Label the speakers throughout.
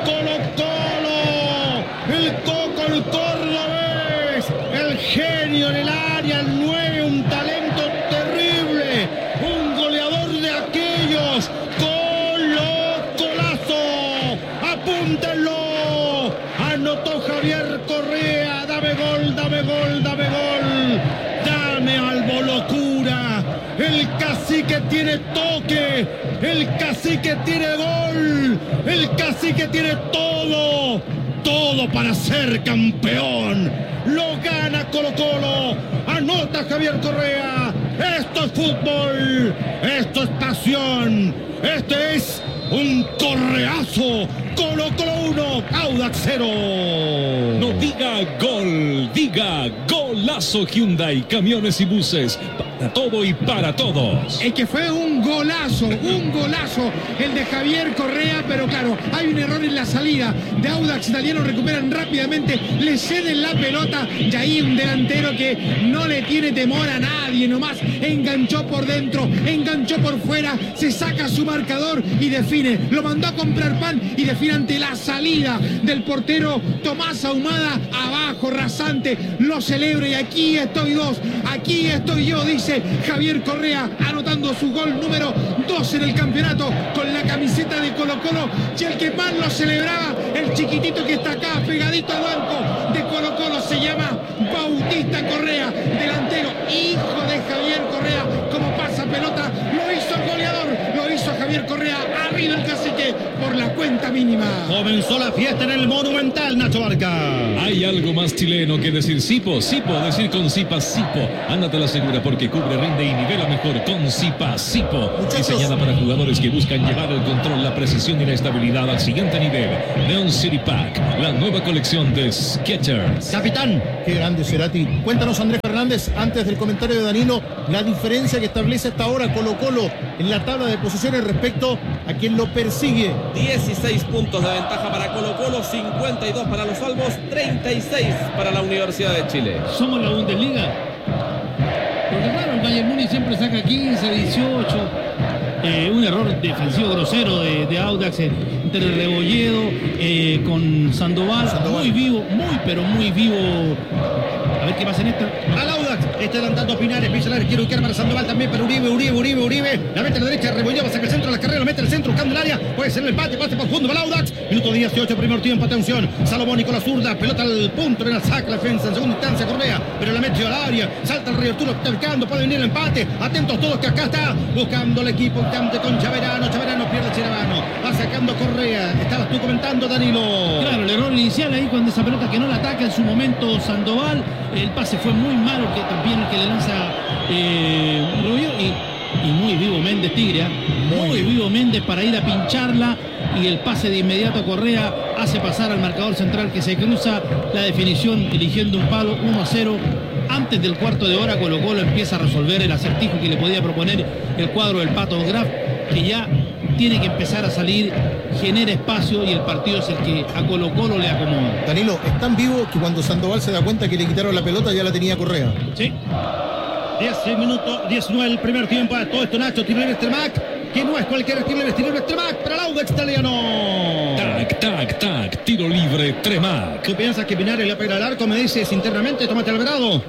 Speaker 1: Colo-Colo. El Coco, el cordobés, el genio en el área, el 9, un talento terrible, un goleador de aquellos. Colo-Colazo, apúntenlo. Anotó Javier Correa. Dame gol, dame gol, dame gol. Dame Albo locura. El cacique tiene toque. El cacique tiene gol. El cacique tiene todo. Todo para ser campeón. Lo gana Colo-Colo. Anota Javier Correa. Esto es fútbol. Esto es pasión. Este es un correazo. Colo-Colo 1, Audax 0.
Speaker 2: No diga gol, diga golazo. Hyundai, camiones y buses. Para todo y para todos.
Speaker 3: Es que fue un golazo el de Javier Correa, pero claro, hay un error en la salida de Audax Italiano, recuperan rápidamente, le ceden la pelota y ahí un delantero que no le tiene temor a nadie, nomás enganchó por dentro, enganchó por fuera, se saca su marcador y define, lo mandó a comprar pan y define ante la salida del portero Tomás Ahumada, abajo rasante, lo celebra y aquí estoy yo, dice Javier Correa, anotando su gol número 2 en el campeonato con la camiseta de Colo-Colo, y el que más lo celebraba, el chiquitito que está acá pegadito al banco de Colo-Colo, se llama Bautista Correa, delantero, hijo de Javier Correa. Como pasa pelota, lo hizo el goleador, lo hizo Javier Correa, arriba el cacique por la cuenta mínima.
Speaker 1: Comenzó la fiesta en el Monumental, Nacho Barca.
Speaker 2: Hay algo más chileno que decir Sipo, decir con Sipa, Sipo. Ándate la segura porque cubre, rinde y nivela mejor con Sipa, Sipo. Diseñada para jugadores que buscan llevar el control, la precisión y la estabilidad al siguiente nivel. Neon City Pack, la nueva colección de Skechers.
Speaker 1: Capitán.
Speaker 4: Qué grande Cerati. Cuéntanos, Andrés Fernández, antes del comentario de Danilo, la diferencia que establece hasta ahora Colo-Colo en la tabla de posiciones respecto a quien lo persigue.
Speaker 5: 16 puntos de ventaja para Colo-Colo, 52 para los Albos, 36 para la Universidad de Chile.
Speaker 6: Somos la Bundesliga. Porque claro, el Bayern Múnich siempre saca 15, 18. Un error defensivo grosero de Audax entre Rebolledo con Sandoval. Muy vivo, muy vivo. A ver qué pasa en esta.
Speaker 1: Al Audax, está adelantando Pinares, pisa el arquero, quiere para Sandoval también, para Uribe. La mete a la derecha, Rebolledo, saca el centro de la carrera, lo mete al centro, buscando el área. Puede ser el empate, pase para el fondo, para el Audax. Minuto 18, primer tiempo, atención. Salomón con la zurda, pelota al punto, en la saca la defensa, en segunda instancia Correa, pero la mete al área. Salta el Rey Arturo, está buscando, puede venir el empate. Atentos todos que acá está buscando el equipo con Chaverano pierde Cheravano, va sacando Correa. Estabas tú comentando, Danilo.
Speaker 6: Claro, el error inicial ahí con esa pelota que no la ataca en su momento Sandoval. El pase fue muy malo, que también el que le lanza Rubio y muy vivo Méndez Tigre, muy vivo Méndez para ir a pincharla, y el pase de inmediato a Correa hace pasar al marcador central que se cruza la definición eligiendo un palo. 1-0. Antes del cuarto de hora Colo-Colo empieza a resolver el acertijo que le podía proponer el cuadro del Pato Graf, que ya tiene que empezar a salir, genera espacio y el partido es el que a Colo-Colo le acomoda.
Speaker 4: Danilo, es tan vivo que cuando Sandoval se da cuenta que le quitaron la pelota ya la tenía Correa.
Speaker 6: Sí.
Speaker 1: 10 minutos, 19 el primer tiempo. A todo esto, Nacho, tiene el Estremac, que no es cualquier tiro Estremac para el Audax italiano.
Speaker 2: Tac, tiro libre, Tremac.
Speaker 1: ¿Tú piensas que Pinares le pega al arco? Me dices internamente, tómate Alvarado.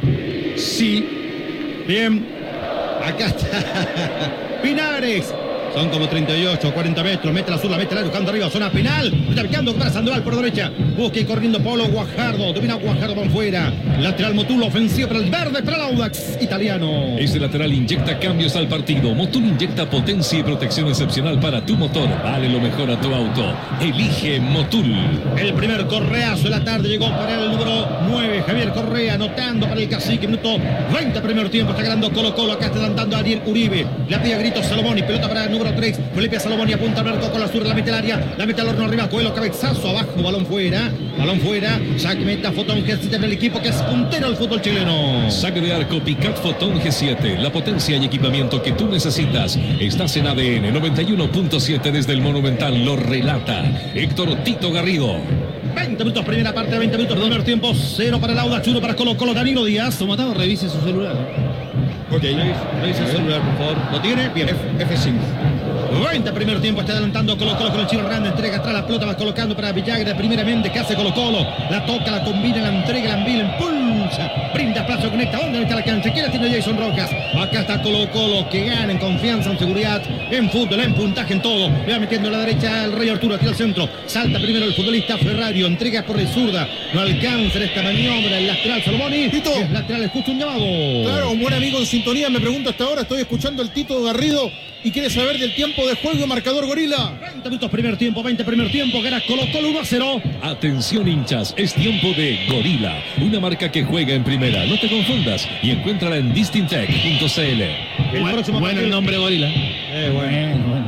Speaker 2: Sí.
Speaker 1: Bien. Acá está Pinares. Son como 38, 40 metros. Mete la zurda, mete el arco, buscando arriba, zona penal. Está picando para Sandoval por derecha. Busca y corriendo Pablo Guajardo. Domina Guajardo por fuera. Lateral Motul, ofensivo para el verde, para el Audax italiano.
Speaker 2: Este lateral inyecta cambios al partido. Motul inyecta potencia y protección excepcional para tu motor. Vale lo mejor a tu auto. Elige Motul.
Speaker 1: El primer correazo de la tarde llegó para el número 9, Javier Correa, anotando para el cacique. Minuto 20, primer tiempo. Está ganando Colo-Colo. Acá está adelantando a Ariel Uribe. La pide a gritos Salomón y pelota para el número 3. Felipe Salomón y apunta al arco con la zurda, la mete al área, la mete al horno arriba, Coelho, cabezazo abajo, balón fuera, ya que meta Fotón G7 en el equipo que es puntero del fútbol chileno.
Speaker 2: Saque de arco Picat Fotón G7, la potencia y equipamiento que tú necesitas. Estás en ADN 91.7 desde el Monumental, lo relata Héctor Tito Garrido.
Speaker 1: 20 minutos, primera parte, 20 minutos, primer tiempo, 0 para el Audax, 1 para Colo-Colo. Danilo Díaz.
Speaker 6: Tomatado, revise su celular.
Speaker 1: Ok, revise el celular, por favor. ¿Lo tiene? Bien.
Speaker 4: F5.
Speaker 1: 20 primer tiempo, está adelantando Colo-Colo con el Chino Hernández, entrega atrás la pelota, va colocando para Villagra, primeramente, ¿qué hace Colo-Colo? La toca, la combina, la entrega, la envía, impulsa, brinda plazo, conecta, ¿dónde está la cancha? ¿Quién la tiene Jason Rojas? Acá está Colo-Colo, que gana en confianza, en seguridad, en fútbol, en puntaje, en todo. Le va metiendo a la derecha el Rey Arturo, tira al centro, salta primero el futbolista Ferrario, entrega por el zurda, no alcanza esta maniobra, el lateral Salomoni, es lateral, escucha un llamado.
Speaker 4: Claro, un buen amigo en sintonía me pregunta hasta ahora, estoy escuchando el Tito Garrido y quiere saber del tiempo de juego, marcador Gorila.
Speaker 1: 20 minutos primer tiempo, 20 primer tiempo, gana Colo-Colo 1-0.
Speaker 2: Atención hinchas, es tiempo de Gorila, una marca que juega en primera. No te confundas y encuéntrala en distintech.cl.
Speaker 6: Bueno el nombre Gorila.
Speaker 1: Bueno.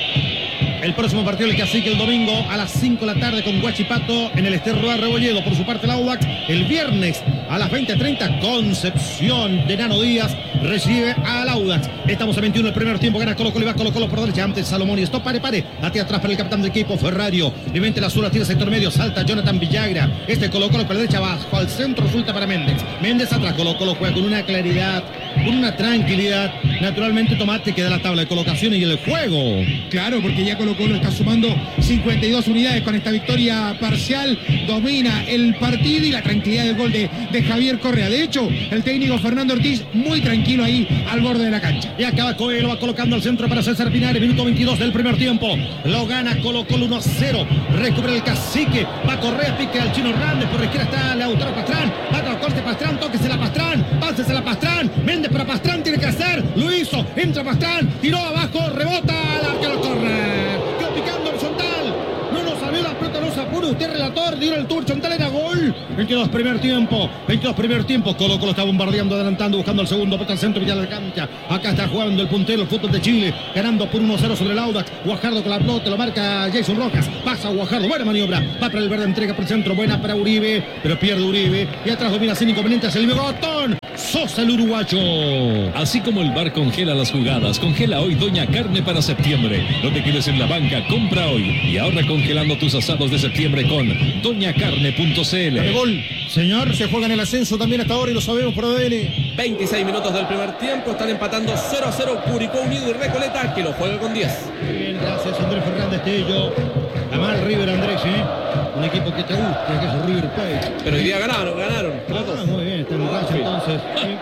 Speaker 1: El próximo partido el Cacique el domingo a las 5 de la tarde con Huachipato en el Ester Roa Rebolledo. Por su parte el Audax el viernes a las 20:30 Concepción de Nano Díaz recibe al Audax. Estamos a 21 el primer tiempo, gana Colo-Colo y va Colo-Colo por derecha. Antes Salomón y esto pare. Hacia atrás para el capitán del equipo Ferrario. Le mete la zurda, tira sector medio, salta Jonathan Villagra. Colo-Colo por la derecha bajo al centro, resulta para Méndez. Méndez atrás, Colo-Colo juega con una claridad, con una tranquilidad. Naturalmente Tomate queda la tabla de colocaciones y el juego.
Speaker 3: Claro, porque ya Colo-Colo está sumando 52 unidades con esta victoria parcial. Domina el partido y la tranquilidad del gol de Javier Correa. De hecho, el técnico Fernando Ortiz muy tranquilo ahí al borde de la cancha.
Speaker 1: Y acaba Coelho, va colocando al centro para César Pinares. Minuto 22 del primer tiempo. Lo gana Colo-Colo 1-0. Recubre el Cacique. Va Correa, pique al Chino Hernández. Por la izquierda está Lautaro Pastrán. Va a corte Pastrán, tóquese la Pastrán. Pásese la Pastrán. Méndez para Pastrán, tiene que hacer. Lo hizo. Entra Pastrán. Tiró abajo, rebota. Al arquero corre. Quedó picando horizontal. No nos salió la pelota, no se apure. Usted relator, dio el tour horizontal, era gol. 22 primer tiempo. Colo-Colo está bombardeando, adelantando, buscando el segundo. Peta al centro, mitad de la cancha. Acá está jugando el puntero, el fútbol de Chile. Ganando por 1-0 sobre el Audax. Guajardo con la pelota, lo marca Jason Rojas. Pasa Guajardo, buena maniobra. Va para el verde, entrega por el centro. Buena para Uribe, pero pierde Uribe. Y atrás domina sin inconvenientes el bigotón. Sosa el uruguayo.
Speaker 2: Así como el bar congela las jugadas, congela hoy Doña Carne para septiembre. No te quedes en la banca, compra hoy y ahorra congelando tus asados de septiembre con doñacarne.cl.
Speaker 4: Gol, señor, se juega en el ascenso también hasta ahora y lo sabemos por ADN.
Speaker 5: 26 minutos del primer tiempo, están empatando 0-0 Curicó Unido y Recoleta, que lo juega con 10.
Speaker 1: Bien, gracias Andrés Fernández Tello. Amar River Andrés, un equipo que te gusta, que es River Plate.
Speaker 5: Pero hoy día ganaron.
Speaker 1: Muy bien, está en el rancho entonces.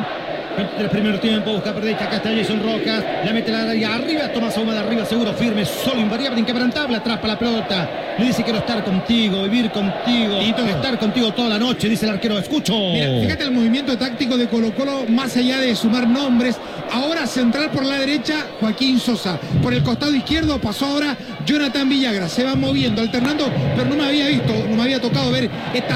Speaker 1: 23 primer tiempo, busca por derecha, acá está Jason Rojas, la mete la área arriba, Tomás Ahumada de arriba, seguro, firme, solo, invariable, inquebrantable, atrás para la pelota, le dice quiero estar contigo, vivir contigo, estar contigo toda la noche, dice el arquero, escucho.
Speaker 3: Mira, fíjate el movimiento táctico de Colo-Colo, más allá de sumar nombres, ahora central por la derecha, Joaquín Sosa, por el costado izquierdo pasó ahora Jonathan Villagra, se va moviendo, alternando, pero no me había tocado ver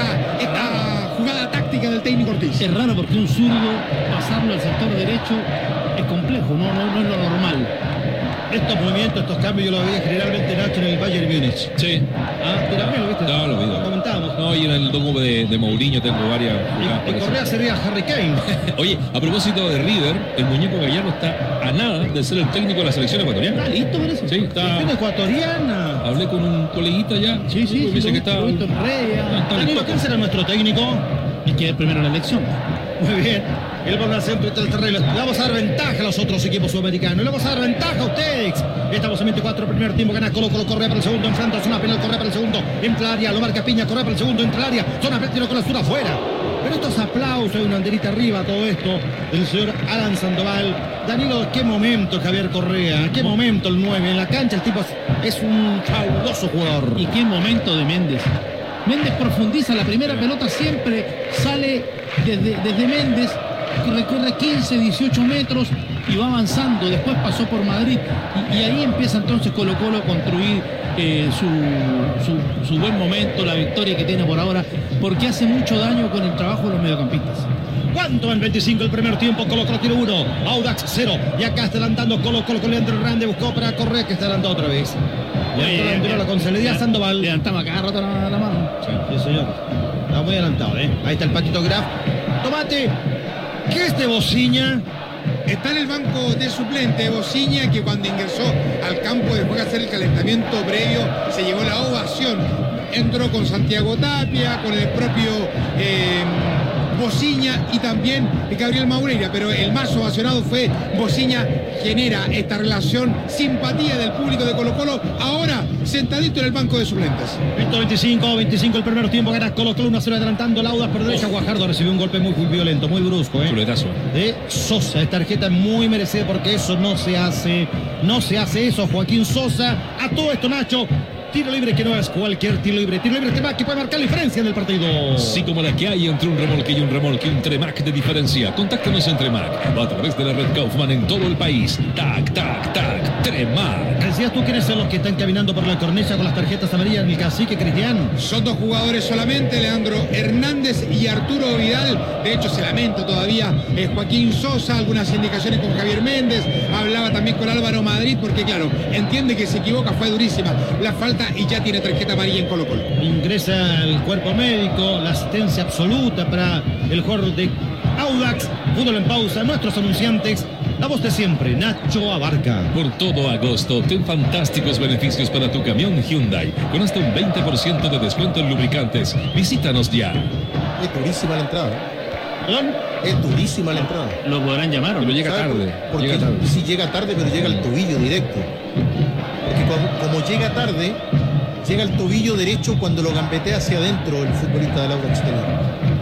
Speaker 3: esta jugada táctica del técnico Ortiz.
Speaker 6: Es raro porque un zurdo pasarlo al sector derecho es complejo, no es lo normal.
Speaker 1: Estos movimientos, estos cambios, yo los veía generalmente Nacho en el Bayern Múnich.
Speaker 2: Sí.
Speaker 1: ¿Tú también lo viste?
Speaker 2: No, lo vi.
Speaker 1: Lo comentábamos.
Speaker 2: No, y en el docu de Mourinho tengo varias.
Speaker 1: Y Correa sería Harry Kane.
Speaker 2: Oye, a propósito de River, el muñeco Gallardo está a nada de ser el técnico de la selección ecuatoriana.
Speaker 6: ¿Está listo para eso?
Speaker 2: Sí, está.
Speaker 1: ¿Selección ecuatoriana?
Speaker 2: Hablé con un coleguita ya.
Speaker 6: Sí,
Speaker 2: dice que está.
Speaker 1: Danilo, ¿quién será nuestro técnico?
Speaker 6: Hay que ver primero la elección.
Speaker 1: Muy bien. El balón al centro del terreno. Le vamos a dar ventaja a los otros equipos sudamericanos. Le vamos a dar ventaja a ustedes. Estamos en 24 primer tiempo. Gana Colo-Colo, Correa para el segundo. Enfrenta a zona penal, Correa para el segundo. Entra al área, lo marca Piña, Correa para el segundo. Entra al área. Zona penal, tiro con la zurda afuera. Pero estos aplausos, hay una banderita arriba, todo esto del señor Alan Sandoval. Danilo, qué momento Javier Correa. Qué momento el 9. En la cancha el tipo es un fabuloso jugador.
Speaker 6: Y qué momento de Méndez. Méndez profundiza, la primera pelota siempre sale desde Méndez, recorre 15, 18 metros y va avanzando, después pasó por Madrid y ahí empieza entonces Colo-Colo a construir su buen momento, la victoria que tiene por ahora, porque hace mucho daño con el trabajo de los mediocampistas.
Speaker 1: ¿Cuánto en 25 el primer tiempo? Colo-Colo tiene 1, Audax 0. Y acá está adelantando Colo-Colo con Leandro Hernández. Buscó para Correa, que está adelantando otra vez. La concedía Sandoval.
Speaker 6: Levantamos cada rato la mano.
Speaker 1: Sí, señor. Está muy adelantado, Ahí está el Patito Graf. Tomate, ¿qué es de Bociña?
Speaker 3: Está en el banco de suplente Bociña, que cuando ingresó al campo después de hacer el calentamiento previo se llevó la ovación. Entró con Santiago Tapia, con el propio Bociña y también Gabriel Maureira, pero el más ovacionado fue Bociña. Genera esta relación, simpatía del público de Colo-Colo, ahora sentadito en el banco de suplentes.
Speaker 7: 25 el primer tiempo, gana Colo-Colo 1-0 adelantando el Audax por derecha. Guajardo recibió un golpe muy violento, muy brusco,
Speaker 2: Chuletazo.
Speaker 7: de Sosa. Es tarjeta muy merecida porque eso no se hace eso. Joaquín Sosa, a todo esto, Nacho. Tiro libre que no es cualquier tiro libre Tremac que puede marcar la diferencia en el partido.
Speaker 2: Sí, como la que hay entre un remolque, un Tremac de diferencia. Contáctanos en Tremac a través de la red Kaufman en todo el país. Tac, Tremac.
Speaker 7: ¿Decías tú quiénes son los que están caminando por la cornisa con las tarjetas amarillas? El cacique Cristian.
Speaker 3: Son 2 jugadores solamente, Leandro Hernández y Arturo Vidal. De hecho, se lamenta todavía Joaquín Sosa, algunas indicaciones con Javier Méndez. Hablaba también con Álvaro Madrid, porque claro, entiende que se equivoca, fue durísima la falta y ya tiene tarjeta amarilla en Colo-Colo.
Speaker 7: Ingresa el cuerpo médico, la asistencia absoluta para el jugador de Audax. Fútbol en pausa, nuestros anunciantes. La voz de siempre, Nacho Abarca.
Speaker 2: Por todo agosto, ten fantásticos beneficios para tu camión Hyundai, con hasta un 20% de descuento en lubricantes. Visítanos ya.
Speaker 4: Es durísima la entrada.
Speaker 7: ¿Perdón?
Speaker 4: Es durísima la entrada.
Speaker 6: Lo podrán llamar,
Speaker 2: Pero llega
Speaker 4: ¿Sabe
Speaker 2: tarde.
Speaker 4: Porque
Speaker 2: Llega tarde.
Speaker 4: sí llega tarde, pero llega al tobillo directo. Porque como llega tarde, llega al tobillo derecho cuando lo gambetea hacia adentro el futbolista del Audax Italiano.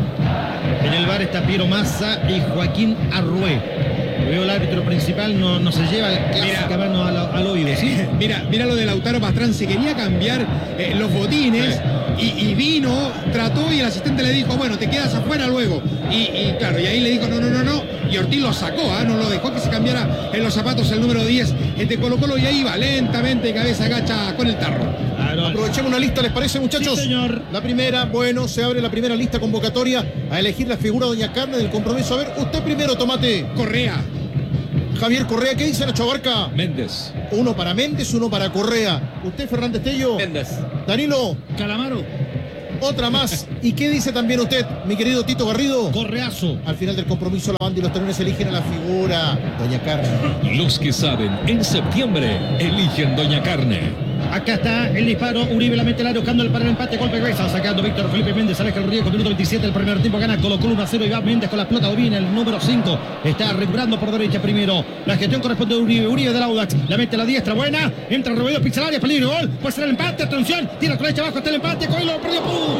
Speaker 7: En el bar está Piero Massa y Joaquín Arrué. Veo el árbitro principal, no se lleva la clásica mano al oído, ¿sí?
Speaker 3: Mira lo de Lautaro Pastrán, se quería cambiar los botines y vino, trató y el asistente le dijo, bueno, te quedas afuera luego. Y claro, y ahí le dijo, no. Y Ortiz lo sacó, no lo dejó que se cambiara en los zapatos el número 10 de Colo-Colo y ahí va lentamente, cabeza agacha con el tarro.
Speaker 7: Claro.
Speaker 4: Aprovechemos una lista, ¿les parece, muchachos?
Speaker 7: Sí, señor.
Speaker 4: La primera, bueno, se abre la primera lista convocatoria a elegir la figura Doña Carne del compromiso. A ver, usted primero, Tomate.
Speaker 3: Correa.
Speaker 4: Javier Correa, ¿qué dice Nacho Abarca?
Speaker 2: Méndez.
Speaker 4: Uno para Méndez, uno para Correa. ¿Usted, Fernández Tello?
Speaker 5: Méndez.
Speaker 4: Danilo,
Speaker 6: Calamaro.
Speaker 4: otra más. ¿Y qué dice también usted, mi querido Tito Garrido?
Speaker 7: Correazo.
Speaker 4: Al final del compromiso, la banda y los telones eligen a la figura Doña Carne.
Speaker 2: Los que saben, en septiembre, eligen Doña Carne.
Speaker 7: Acá está el disparo, Uribe la mete al área buscando para el empate, golpe cabeza, sacando Víctor Felipe Méndez, aleja el riesgo, minuto 27 del primer tiempo, gana Colo-Colo 1-0 y va Méndez con la pelota, domina el número 5, está recuperando por derecha primero, la gestión corresponde a Uribe del Audax, la mete a la diestra, buena, entra Rebolledo, pisa el área, peligro, gol, puede ser el empate, atención, tira con la derecha abajo, está el empate, Coelho lo perdió,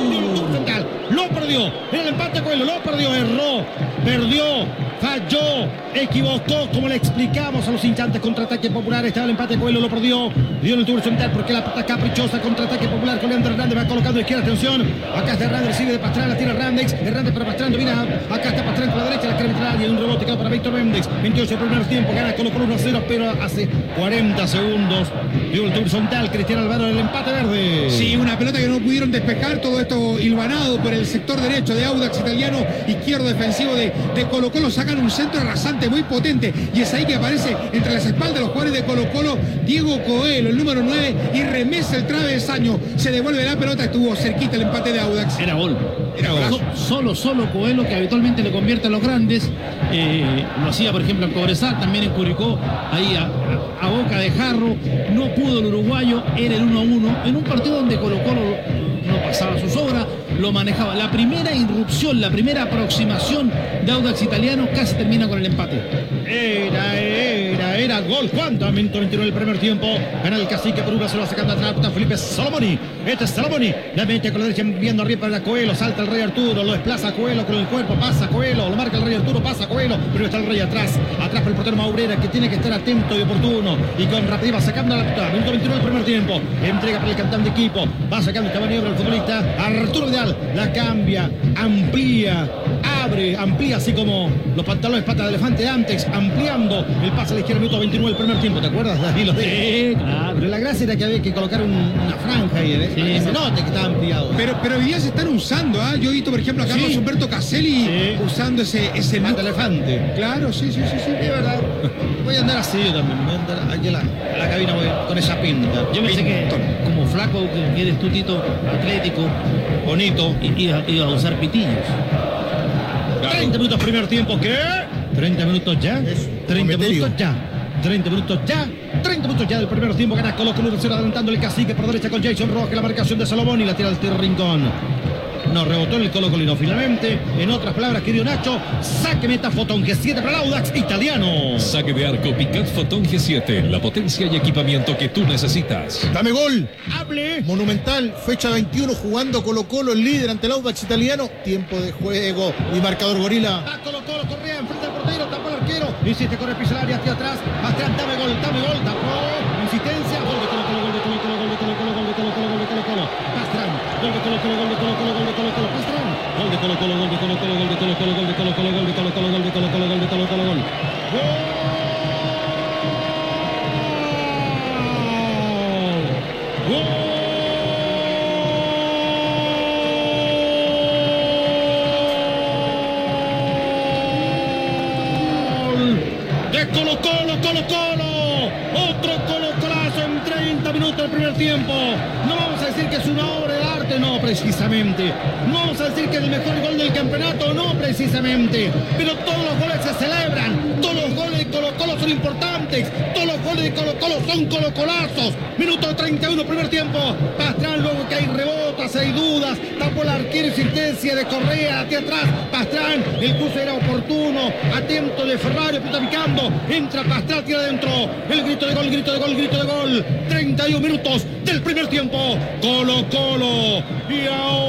Speaker 7: lo perdió, era el empate, Coelho lo perdió, erró, perdió, falló, equivocó, como le explicamos a los hinchantes, contraataque popular, estaba el empate, Coelho lo perdió, dio en el tubo horizontal porque la pata caprichosa, contraataque popular con Leandro Hernández, va colocando de izquierda, atención, acá está Hernández, recibe de Pastrán, la tira Hernández para Pastrán, domina, acá está Pastrán con la derecha, la quiere meter y un rebote quedó para Víctor Méndez, 28 el primer tiempo, gana Colo-Colo 1-0, pero hace 40 segundos dio el tubo horizontal, Cristian Alvaro el empate verde.
Speaker 3: Sí, una pelota que no pudieron despejar, todo esto hilvanado por el sector derecho de Audax Italiano, izquierdo defensivo de Colo-Colo, sacan un centro rasante muy potente y es ahí que aparece entre las espaldas de los jugadores de Colo-Colo Diego Coelho, el número 9, y remesa el travesaño, se devuelve la pelota, estuvo cerquita el empate de Audax.
Speaker 6: Era gol.
Speaker 3: Era golazo.
Speaker 6: Solo Coelho, que habitualmente le convierte a los grandes. Lo hacía, por ejemplo, en Cobresal, también en Curicó, ahí a boca de jarro. No pudo el uruguayo, era el 1-1. En un partido donde Colo-Colo no pasaba sus obras, lo manejaba. La primera irrupción, la primera aproximación de Audax Italiano casi termina con el empate.
Speaker 7: Era gol. ¿Cuánto? Minuto 29 del primer tiempo. Gana el cacique por una, se lo va sacando atrás. Está Felipe Salomoni. Este es Salomoni. La mete con la derecha enviando arriba para Coelho. Salta el Rey Arturo. Lo desplaza a Coelho con el cuerpo. Pasa Coelho. Lo marca el Rey Arturo. Pasa Coelho. Pero está el Rey atrás. Atrás por el portero Maureira, que tiene que estar atento y oportuno. Y con rapidez va sacando la pelota. Minuto 29 del primer tiempo. Entrega para el cantante de equipo. Va sacando esta maniobra el futbolista Arturo Vidal. La cambia. Amplía. Abre. Amplía así como los pantalones pata de elefante antes. Ampliando el pase a la izquierda. Minuto 29 del primer tiempo. ¿Te acuerdas, Danilo?
Speaker 6: Sí, claro.
Speaker 7: Pero la gracia era que había que colocar una franja ahí, para que se note que estaba ampliado.
Speaker 3: Pero hoy día se están usando, yo he visto por ejemplo a Carlos
Speaker 7: Sí.
Speaker 3: Humberto Caselli usando ese
Speaker 7: Pata
Speaker 3: look.
Speaker 7: de elefante.
Speaker 3: Claro, sí.
Speaker 7: Es verdad. Voy a andar así yo también. Voy a andar aquí a la cabina con esa pinta.
Speaker 6: Yo pensé que como flaco que eres tú, Tito, atlético,
Speaker 7: Bonito.
Speaker 6: iba a usar pitillos.
Speaker 7: 30 minutos primer tiempo. ¿Qué? 30 minutos ya.
Speaker 4: Eso,
Speaker 7: 30
Speaker 4: Cometerio.
Speaker 7: minutos ya. 30 minutos ya. 30 minutos ya del primer tiempo. Gana Colo-Colo 1-0 adelantando el cacique por derecha con Jason Rojas. La marcación de Salomón y la tira al tiro rincón. No, rebotó en el colocolino finalmente. En otras palabras, querido Nacho, saque meta Photon G7 para el Audax italiano.
Speaker 2: Saque de arco Picat Photon G7, la potencia y equipamiento que tú necesitas.
Speaker 4: Dame gol.
Speaker 7: Hable.
Speaker 4: Monumental, fecha 21, jugando Colo-Colo, el líder ante el Audax italiano. Tiempo de juego y marcador Gorila.
Speaker 7: Va Colo-Colo, Correa enfrente del portero, tapó el arquero. Insiste con el piso del área hacia atrás. Pastrán, dame gol, tapó. Insistencia, gol de Colo-Colo, gol de Colo-Colo, gol de Colo-Colo, gol de Colo-Colo, gol de Colo-Colo. Pastrán, gol de Colo-Colo, gol de Colo-Colo, gol de Colo-Colo. Pastrán, gol de Colo-Colo, gol de Colo-Colo, gol de Colo-Colo, gol de Colo-Colo, gol de Colo-Colo, gol de Colo-Colo, gol de Colo-Colo, gol. Colo-Colo, otro Colo-Colazo en 30 minutos del primer tiempo. No vamos a decir que es una obra de arte, no precisamente. No vamos a decir que es el mejor gol del campeonato, no precisamente. Pero todos los goles se celebran, todos los goles de Colo-Colo son importantes, todos los goles de Colo-Colo son Colo-Colazos. Minuto 31, primer tiempo. Pastrán, luego que hay rebotas, hay dudas, tapó el arquero, insistencia de Correa hacia atrás. Pastrán, el cruce era oportuno, atento de Ferrario, está picando, entra Pastrán, tira adentro, el grito de gol, grito de gol, grito de gol. 31 minutos del primer tiempo. Colo-Colo. Y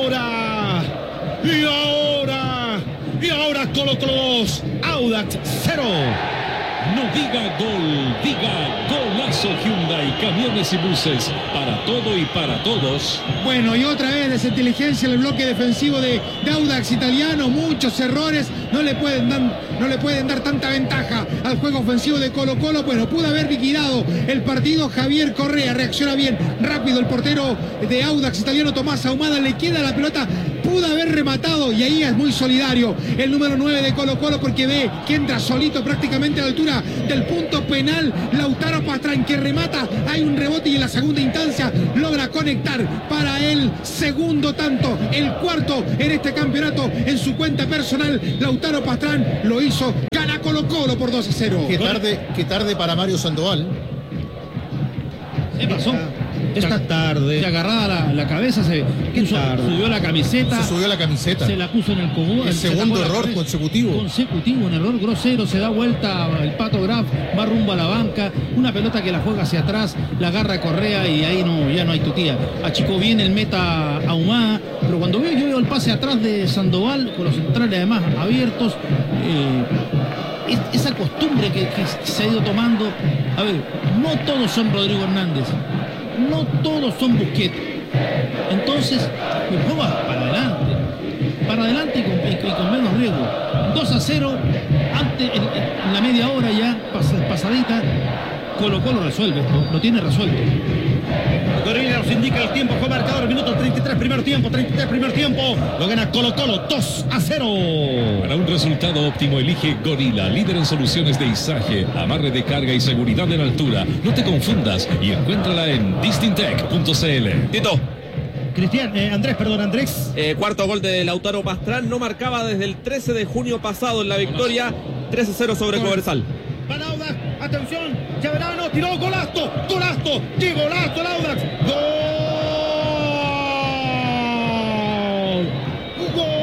Speaker 7: ahora Colo-Colo 2, Audax 0.
Speaker 2: No diga gol, diga golazo. Hyundai, camiones y buses, para todo y para todos.
Speaker 3: Bueno, y otra vez desinteligencia en el bloque defensivo de Audax italiano, muchos errores, no le pueden dar tanta ventaja al juego ofensivo de Colo-Colo. Bueno, pudo haber liquidado el partido Javier Correa, reacciona bien, rápido el portero de Audax italiano, Tomás Ahumada, le queda la pelota, pudo haber rematado y ahí es muy solidario el número 9 de Colo-Colo porque ve que entra solito prácticamente a la altura del punto penal. Lautaro Pastrán que remata, hay un rebote y en la segunda instancia logra conectar para el segundo tanto, el cuarto en este campeonato en su cuenta personal. Lautaro Pastrán lo hizo, gana Colo-Colo por 2-0.
Speaker 4: Qué tarde para Mario Sandoval.
Speaker 6: ¿Qué pasó?
Speaker 7: Esta tarde.
Speaker 6: Se agarraba la cabeza, subió la camiseta.
Speaker 4: Se subió la camiseta.
Speaker 6: Se la puso en el común.
Speaker 4: El segundo error consecutivo.
Speaker 6: Un error grosero. Se da vuelta el Pato Graf, va rumbo a la banca. Una pelota que la juega hacia atrás, la agarra Correa y ahí ya no hay tutía. Achicó bien el meta Ahumada, pero cuando yo veo el pase atrás de Sandoval, con los centrales además abiertos, esa costumbre que se ha ido tomando. A ver, no todos son Rodrigo Hernández. No todos son Busquets. Entonces, el juego va para adelante y con menos riesgo. 2-0, antes, en la media hora ya, pasadita, Colo-Colo resuelve, lo tiene resuelto.
Speaker 7: Gorila nos indica el tiempo, fue marcador, minuto 33 primer tiempo, lo gana Colo-Colo 2-0.
Speaker 2: Para un resultado óptimo elige Gorila, líder en soluciones de izaje, amarre de carga y seguridad en altura. No te confundas y encuéntrala en distintec.cl.
Speaker 5: Tito.
Speaker 7: Andrés.
Speaker 5: Cuarto gol de Lautaro Pastrán, no marcaba desde el 13 de junio pasado en la victoria 3-0 sobre Cobresal.
Speaker 7: Van Audax, atención, Chaverano tiró golazo, qué golazo el Audax, gol